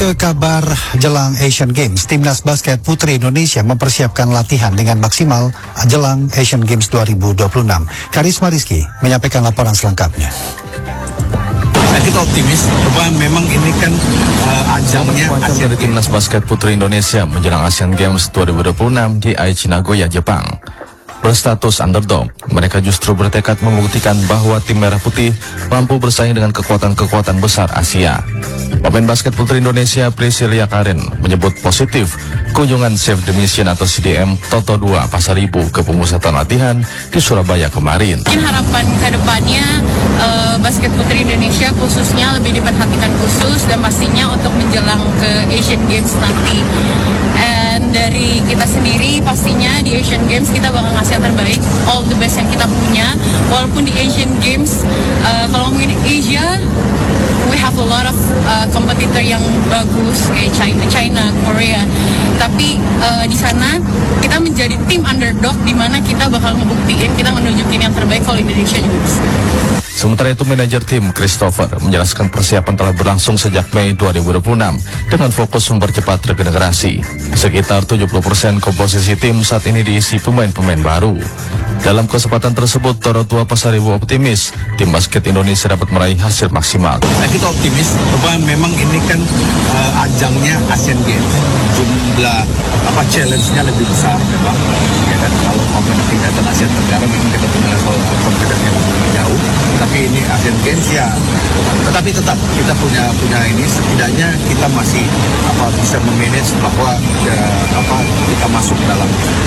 Ke kabar jelang Asian Games, Timnas Basket Putri Indonesia mempersiapkan latihan dengan maksimal jelang Asian Games 2026. Karisma Rizky menyampaikan laporan selengkapnya. Kita optimis bahwa memang ini kan ajangnya dari Timnas Basket Putri Indonesia menjelang Asian Games 2026 di Aichi, Nagoya, Jepang. Berstatus underdog, mereka justru bertekad membuktikan bahwa tim Merah Putih mampu bersaing dengan kekuatan-kekuatan besar Asia. Pemain basket Putri Indonesia Priscilia Karen menyebut positif kunjungan Save the Mission atau CDM Toto 2 Pasar Ibu ke pemusatan latihan di Surabaya kemarin. Mungkin harapan ke depannya basket Putri Indonesia khususnya lebih diperhatikan khusus dan pastinya untuk menjelang ke Asian Games nanti. Dan dari kita sendiri pastinya di Asian Games kita bakal ngasih yang terbaik, all the best yang kita punya. Walaupun di Asian Games kalau ngomongin Asia, we have a lot of kompetitor yang bagus kayak China, Korea. Tapi di sana kita menjadi tim underdog di mana kita bakal ngebuktiin, kita menunjukin yang terbaik kalau Indonesia juga bisa. Sementara itu, manajer tim Christopher menjelaskan persiapan telah berlangsung sejak Mei 2026 dengan fokus mempercepat regenerasi. Sekitar 70% komposisi tim saat ini diisi pemain-pemain baru. Dalam kesempatan tersebut, Toro Tua Pasar Ibu optimis tim basket Indonesia dapat meraih hasil maksimal. Kita optimis bahwa memang ini kan ajangnya Asian Games, jumlah challenge-nya lebih besar memang. Ya kan, kalau ngomongin tingkatan Asia Tenggara memang kita punya level kompetisi yang lebih jauh. Tapi ini Asian Games ya, tetapi tetap kita punya ini, setidaknya kita masih bisa memanage bahwa kita masuk dalam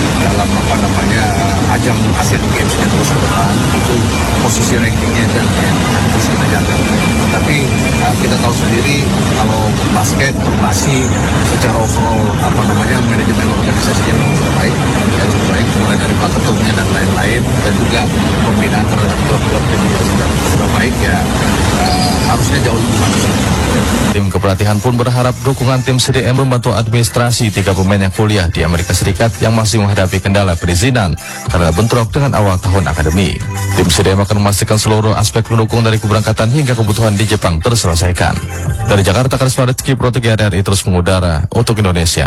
ajang Asian Games dan terus ke depan itu posisi rankingnya dan terus kita jaga. Tapi kita tahu sendiri kalau basket masih secara overall manajemen organisasinya cukup baik, mulai dari pak ketumnya dan lain-lain, dan juga pembinaan terhadap klub-klub yang sudah baik ya, harusnya jauh lebih bagus. Tim kepelatihan pun berharap dukungan tim CDM membantu administrasi 3 pemain yang kuliah di Amerika Serikat yang masih menghadapi kendala perizinan karena bentrok dengan awal tahun akademi. Tim CDM akan memastikan seluruh aspek pendukung dari keberangkatan hingga kebutuhan di Jepang terselesaikan. Dari Jakarta, Karisma Rizky, Pro 3 RRI terus mengudara untuk Indonesia.